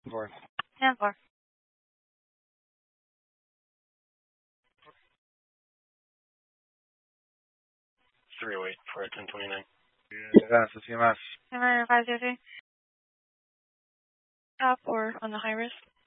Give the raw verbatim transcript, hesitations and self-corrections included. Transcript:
Four. ten four. three oh eight for a ten twenty-nine. That's C M S. Number five zero three. Top or on the high risk?